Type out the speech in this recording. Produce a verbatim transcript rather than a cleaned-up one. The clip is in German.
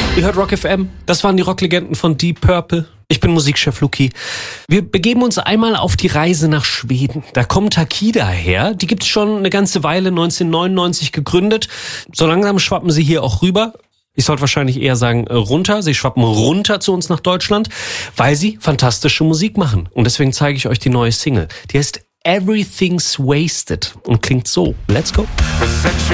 Ihr hört Rock F M, das waren die Rocklegenden von Deep Purple. Ich bin Musikchef Luki. Wir begeben uns einmal auf die Reise nach Schweden. Da kommt Takida her, die gibt's schon eine ganze Weile, neunzehnhundertneunundneunzig gegründet. So langsam schwappen sie hier auch rüber. Ich sollte wahrscheinlich eher sagen runter. Sie schwappen runter zu uns nach Deutschland, weil sie fantastische Musik machen. Und deswegen zeige ich euch die neue Single. Die heißt Everything's Wasted und klingt so. Let's go.